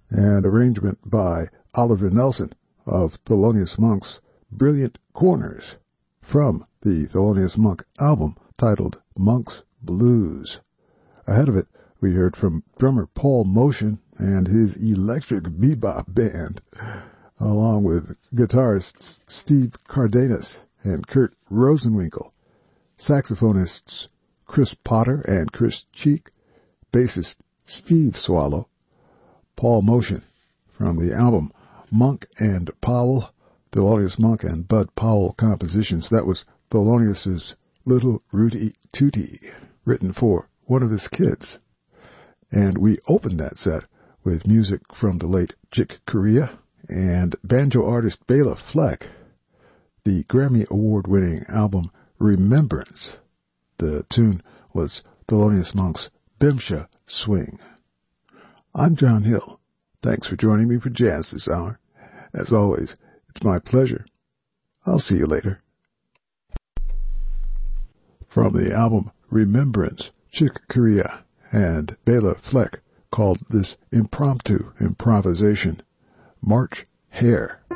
and arrangement by Oliver Nelson of Thelonious Monk's Brilliant Corners from the Thelonious Monk album titled Monk's Blues. Ahead of it, we heard from drummer Paul Motion and his Electric Bebop Band, along with guitarists Steve Cardenas and Kurt Rosenwinkel, saxophonists Chris Potter and Chris Cheek, bassist Steve Swallow, Paul Motion from the album Monk and Powell, Thelonious Monk and Bud Powell compositions. That was Thelonious's Little Rooty Tooty, written for one of his kids. And we opened that set with music from the late Chick Corea and banjo artist Bela Fleck, the Grammy Award-winning album Remembrance. The tune was Thelonious Monk's Bimsha Swing. I'm John Hill. Thanks for joining me for jazz this hour. As always, it's my pleasure. I'll see you later. From the album Remembrance, Chick Corea and Bela Fleck called this impromptu improvisation March Hare.